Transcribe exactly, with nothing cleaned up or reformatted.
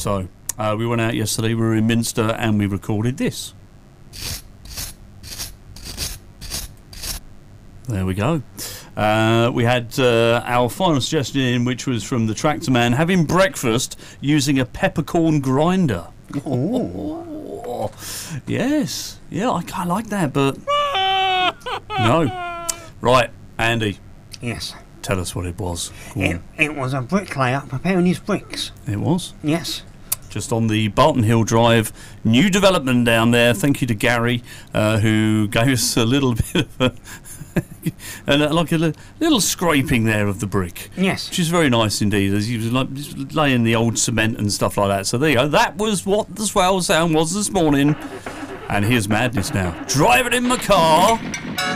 So uh, we went out yesterday. We were in Minster and we recorded this. There we go. Uh, we had uh, our final suggestion, which was from the Tractor Man, having breakfast using a peppercorn grinder. Oh, yes. Yeah, I kind of like that, but no. Right, Andy. Yes. Tell us what it was. It, it was a bricklayer preparing his bricks. It was? Yes. Just on the Barton Hill Drive, new development down there. Thank you to Gary, uh, who gave us a little bit of a, and uh, like a li- little scraping there of the brick. Yes. Which is very nice indeed, as he was like just laying the old cement and stuff like that. So there you go. That was what the swell sound was this morning. And here's madness now. Driving in my car.